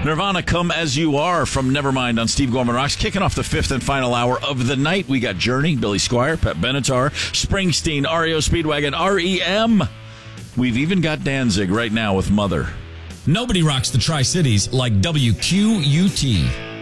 Nirvana, Come As You Are from Nevermind on Steve Gorman Rocks. Kicking off the fifth and final hour of the night, we got Journey, Billy Squier, Pat Benatar, Springsteen, REO Speedwagon, REM. We've even got Danzig right now with Mother. Nobody rocks the Tri-Cities like WQUT.